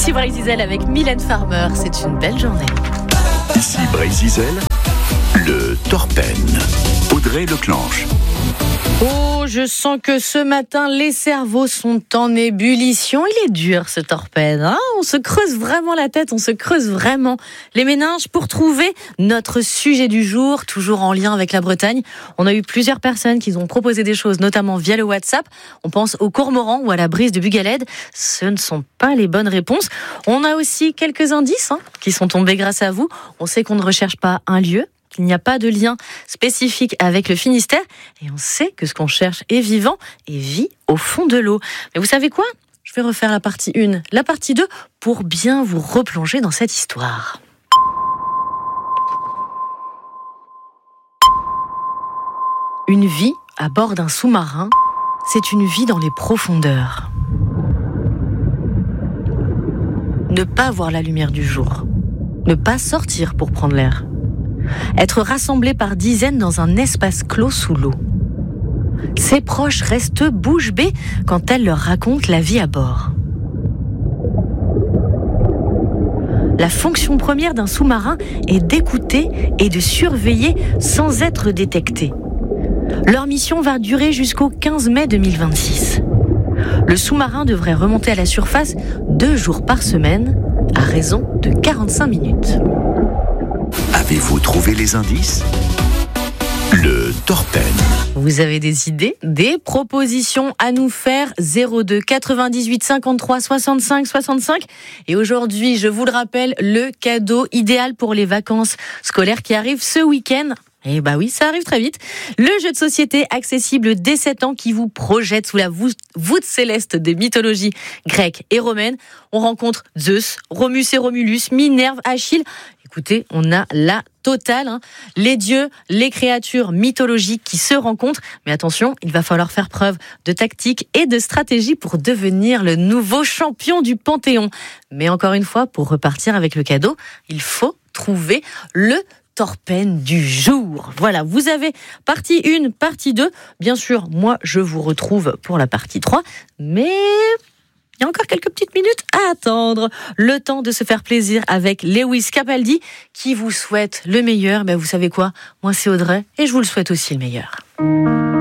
Ici Brésil avec Mylène Farmer, c'est une belle journée. Ici Brésil, le Torpen, Audrey Leclanche. Oh, je sens que ce matin, les cerveaux sont en ébullition. Il est dur ce Torpen, hein ? On se creuse vraiment la tête, on se creuse vraiment les méninges pour trouver notre sujet du jour, toujours en lien avec la Bretagne. On a eu plusieurs personnes qui ont proposé des choses, notamment via le WhatsApp. On pense au cormoran ou à la brise de Bugaled. Ce ne sont pas les bonnes réponses. On a aussi quelques indices qui sont tombés grâce à vous. On sait qu'on ne recherche pas un lieu, qu'il n'y a pas de lien spécifique avec le Finistère, et on sait que ce qu'on cherche est vivant et vit au fond de l'eau. Mais vous savez quoi ? Je vais refaire la partie 1, la partie 2, pour bien vous replonger dans cette histoire. Une vie à bord d'un sous-marin, c'est une vie dans les profondeurs. Ne pas voir la lumière du jour, ne pas sortir pour prendre l'air. Être rassemblés par dizaines dans un espace clos sous l'eau. Ses proches restent bouche bée quand elle leur raconte la vie à bord. La fonction première d'un sous-marin est d'écouter et de surveiller sans être détecté. Leur mission va durer jusqu'au 15 mai 2026. Le sous-marin devrait remonter à la surface 2 jours par semaine, à raison de 45 minutes. Avez-vous trouvé les indices ? Le Torpen. Vous avez des idées, des propositions à nous faire 02 98 53 65 65. Et aujourd'hui, je vous le rappelle, le cadeau idéal pour les vacances scolaires qui arrivent ce week-end. Eh bah oui, ça arrive très vite. Le jeu de société accessible dès 7 ans qui vous projette sous la voûte céleste des mythologies grecques et romaines. On rencontre Zeus, Romus et Romulus, Minerve, Achille. Écoutez, on a la totale, les dieux, les créatures mythologiques qui se rencontrent. Mais attention, il va falloir faire preuve de tactique et de stratégie pour devenir le nouveau champion du Panthéon. Mais encore une fois, pour repartir avec le cadeau, il faut trouver le Torpen du jour. Voilà, vous avez partie 1, partie 2. Bien sûr, moi, je vous retrouve pour la partie 3. Mais il y a encore quelques petites minutes à attendre. Le temps de se faire plaisir avec Lewis Capaldi qui vous souhaite le meilleur. Vous savez quoi ? Moi, c'est Audrey et je vous le souhaite aussi le meilleur.